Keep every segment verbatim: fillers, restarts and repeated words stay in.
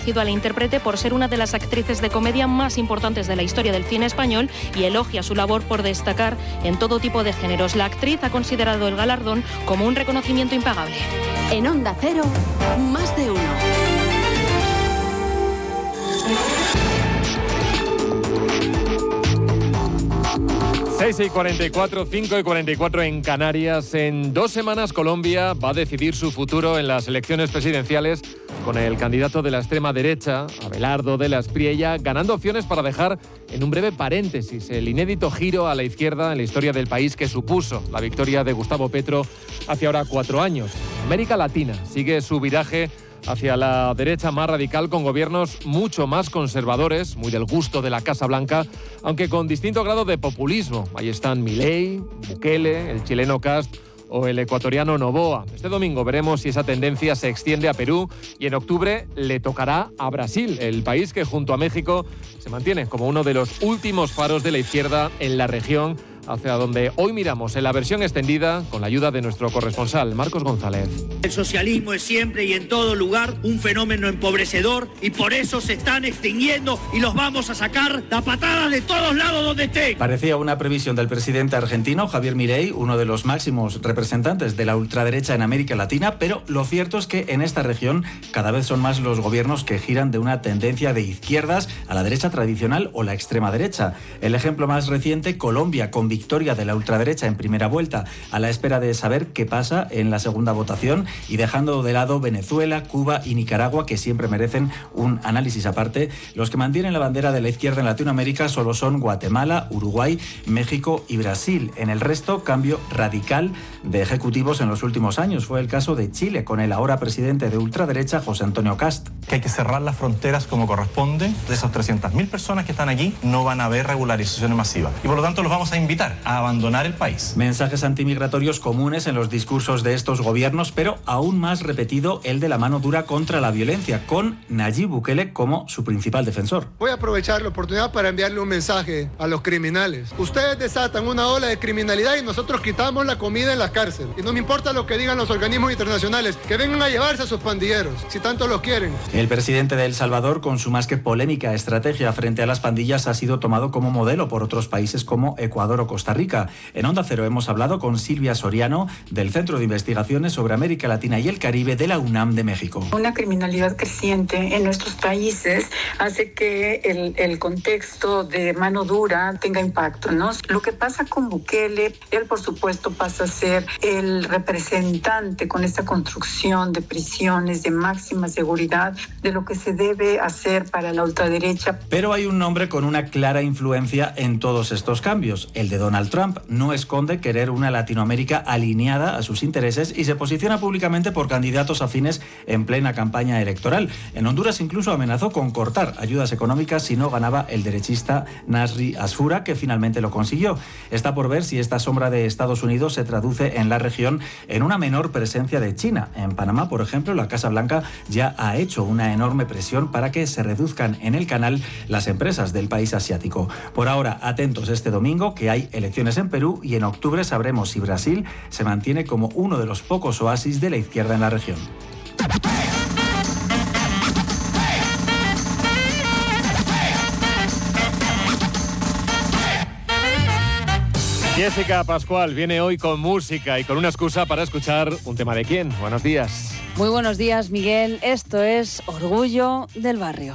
elegido a la intérprete por ser una de las actrices de comedia más importantes de la historia del cine español y elogia su labor por destacar en todo tipo de géneros. La actriz ha considerado el galardón como un reconocimiento impagable. En Onda Cero, Más de Uno. seis y cuarenta y cuatro, cinco y cuarenta y cuatro en Canarias. En dos semanas Colombia va a decidir su futuro en las elecciones presidenciales con el candidato de la extrema derecha, Abelardo de la Espriella, ganando opciones para dejar en un breve paréntesis el inédito giro a la izquierda en la historia del país que supuso la victoria de Gustavo Petro hace ahora cuatro años. América Latina sigue su viraje hacia la derecha más radical, con gobiernos mucho más conservadores, muy del gusto de la Casa Blanca, aunque con distinto grado de populismo. Ahí están Milei, Bukele, el chileno Kast o el ecuatoriano Noboa. Este domingo veremos si esa tendencia se extiende a Perú y en octubre le tocará a Brasil, el país que junto a México se mantiene como uno de los últimos faros de la izquierda en la región, hacia donde hoy miramos en la versión extendida con la ayuda de nuestro corresponsal, Marcos González. El socialismo es siempre y en todo lugar un fenómeno empobrecedor y por eso se están extinguiendo y los vamos a sacar a patadas de todos lados donde estén. Parecía una previsión del presidente argentino Javier Milei, uno de los máximos representantes de la ultraderecha en América Latina, pero lo cierto es que en esta región cada vez son más los gobiernos que giran de una tendencia de izquierdas a la derecha tradicional o la extrema derecha. El ejemplo más reciente, Colombia, con victoria de la ultraderecha en primera vuelta, a la espera de saber qué pasa en la segunda votación y dejando de lado Venezuela, Cuba y Nicaragua, que siempre merecen un análisis aparte. Los que mantienen la bandera de la izquierda en Latinoamérica solo son Guatemala, Uruguay, México y Brasil. En el resto, cambio radical de ejecutivos en los últimos años. Fue el caso de Chile, con el ahora presidente de ultraderecha, José Antonio Kast. Que hay que cerrar las fronteras como corresponde. De esas trescientas mil personas que están aquí, no van a haber regularizaciones masivas. Y por lo tanto los vamos a invitar a abandonar el país. Mensajes antimigratorios comunes en los discursos de estos gobiernos, pero aún más repetido el de la mano dura contra la violencia, con Nayib Bukele como su principal defensor. Voy a aprovechar la oportunidad para enviarle un mensaje a los criminales. Ustedes desatan una ola de criminalidad y nosotros quitamos la comida en las cárceles. Y no me importa lo que digan los organismos internacionales, que vengan a llevarse a sus pandilleros, si tanto los quieren. El presidente de El Salvador, con su más que polémica estrategia frente a las pandillas, ha sido tomado como modelo por otros países como Ecuador o Costa Rica. En Onda Cero hemos hablado con Silvia Soriano, del Centro de Investigaciones sobre América Latina y el Caribe de la UNAM de México. Una criminalidad creciente en nuestros países hace que el, el contexto de mano dura tenga impacto, ¿no? Lo que pasa con Bukele, él por supuesto pasa a ser el representante con esta construcción de prisiones de máxima seguridad de lo que se debe hacer para la ultraderecha. Pero hay un nombre con una clara influencia en todos estos cambios, el de Donald Trump. No esconde querer una Latinoamérica alineada a sus intereses y se posiciona públicamente por candidatos afines en plena campaña electoral. En Honduras incluso amenazó con cortar ayudas económicas si no ganaba el derechista Nasri Asfura, que finalmente lo consiguió. Está por ver si esta sombra de Estados Unidos se traduce en la región en una menor presencia de China. En Panamá, por ejemplo, la Casa Blanca ya ha hecho una enorme presión para que se reduzcan en el canal las empresas del país asiático. Por ahora, atentos este domingo, que hay elecciones en Perú, y en octubre sabremos si Brasil se mantiene como uno de los pocos oasis de la izquierda en la región. Jessica Pascual viene hoy con música y con una excusa para escuchar un tema de quién. Buenos días. Muy buenos días, Miguel. Esto es Orgullo del Barrio.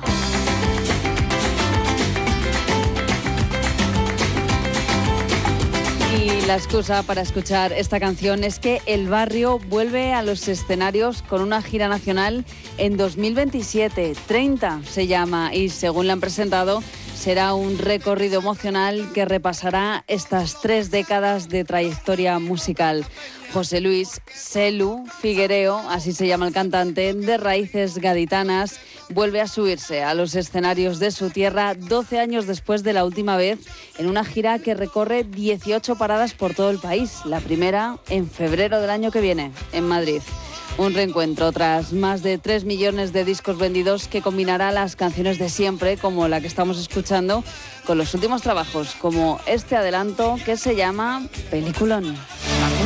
Y la excusa para escuchar esta canción es que El Barrio vuelve a los escenarios con una gira nacional en dos mil veintisiete. treinta se llama y, según la han presentado, será un recorrido emocional que repasará estas tres décadas de trayectoria musical. José Luis Selu Figuereo, así se llama el cantante, de raíces gaditanas, vuelve a subirse a los escenarios de su tierra doce años después de la última vez, en una gira que recorre dieciocho paradas por todo el país. La primera en febrero del año que viene, en Madrid. Un reencuentro tras más de tres millones de discos vendidos que combinará las canciones de siempre, como la que estamos escuchando, con los últimos trabajos, como este adelanto que se llama Peliculón.